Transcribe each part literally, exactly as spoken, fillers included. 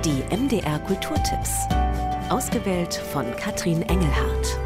Die M D R Kulturtipps. Ausgewählt von Katrin Engelhardt.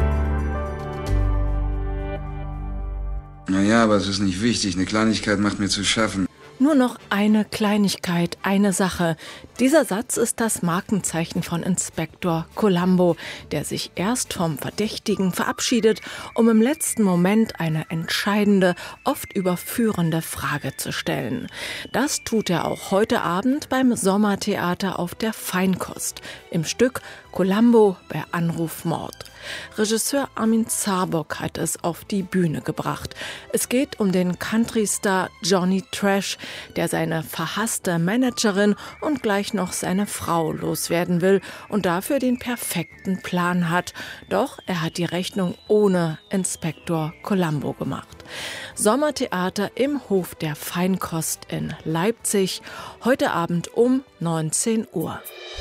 Naja, aber es ist nicht wichtig. Eine Kleinigkeit macht mir zu schaffen. Nur noch eine Kleinigkeit, eine Sache. Dieser Satz ist das Markenzeichen von Inspektor Columbo, der sich erst vom Verdächtigen verabschiedet, um im letzten Moment eine entscheidende, oft überführende Frage zu stellen. Das tut er auch heute Abend beim Sommertheater auf der Feinkost im Stück Columbo bei Anrufmord. Regisseur Armin Zarbok hat es auf die Bühne gebracht. Es geht um den Country-Star Johnny Trash, der seine verhasste Managerin und gleich noch seine Frau loswerden will und dafür den perfekten Plan hat. Doch er hat die Rechnung ohne Inspektor Columbo gemacht. Sommertheater im Hof der Feinkost in Leipzig, heute Abend um neunzehn Uhr.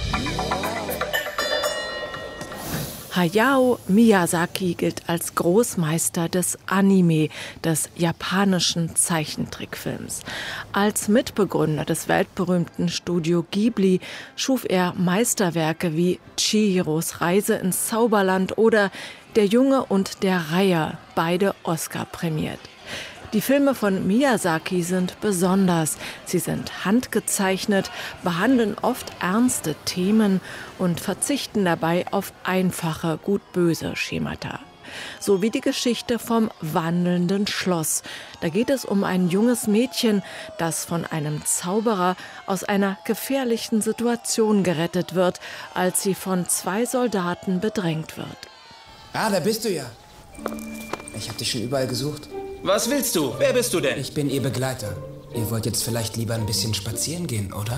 Hayao Miyazaki gilt als Großmeister des Anime, des japanischen Zeichentrickfilms. Als Mitbegründer des weltberühmten Studio Ghibli schuf er Meisterwerke wie Chihiros Reise ins Zauberland oder Der Junge und der Reiher, beide Oscar prämiert. Die Filme von Miyazaki sind besonders. Sie sind handgezeichnet, behandeln oft ernste Themen und verzichten dabei auf einfache, gut-böse Schemata. So wie die Geschichte vom wandelnden Schloss. Da geht es um ein junges Mädchen, das von einem Zauberer aus einer gefährlichen Situation gerettet wird, als sie von zwei Soldaten bedrängt wird. Ah, da bist du ja. Ich habe dich schon überall gesucht. Was willst du? Wer bist du denn? Ich bin Ihr Begleiter. Ihr wollt jetzt vielleicht lieber ein bisschen spazieren gehen, oder?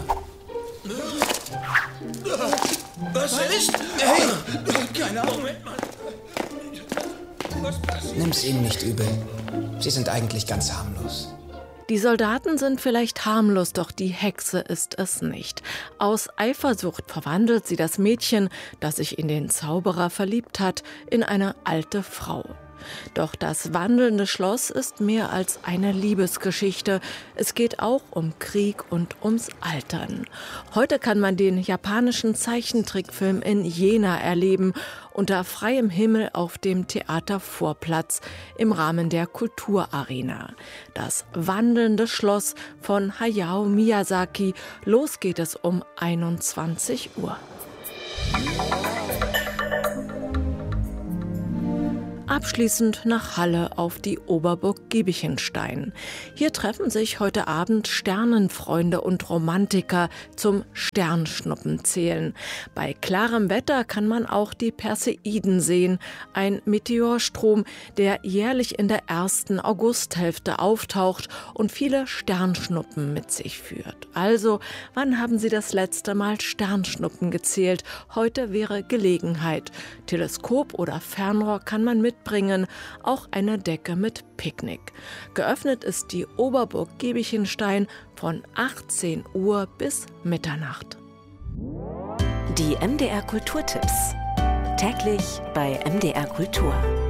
Was ist? Hey! Keine Ahnung. Moment mal. Was passiert? Nimm's ihnen nicht übel. Sie sind eigentlich ganz harmlos. Die Soldaten sind vielleicht harmlos, doch die Hexe ist es nicht. Aus Eifersucht verwandelt sie das Mädchen, das sich in den Zauberer verliebt hat, in eine alte Frau. Doch das wandelnde Schloss ist mehr als eine Liebesgeschichte. Es geht auch um Krieg und ums Altern. Heute kann man den japanischen Zeichentrickfilm in Jena erleben, unter freiem Himmel auf dem Theatervorplatz im Rahmen der Kulturarena. Das wandelnde Schloss von Hayao Miyazaki. Los geht es um einundzwanzig Uhr. Abschließend nach Halle auf die Oberburg Giebichenstein. Hier treffen sich heute Abend Sternenfreunde und Romantiker zum Sternschnuppenzählen. Bei klarem Wetter kann man auch die Perseiden sehen, ein Meteorstrom, der jährlich in der ersten Augusthälfte auftaucht und viele Sternschnuppen mit sich führt. Also, wann haben Sie das letzte Mal Sternschnuppen gezählt? Heute wäre Gelegenheit. Teleskop oder Fernrohr kann man mit bringen, auch eine Decke mit Picknick. Geöffnet ist die Oberburg Giebichenstein von achtzehn Uhr bis Mitternacht. Die M D R Kulturtipps. Täglich bei M D R Kultur.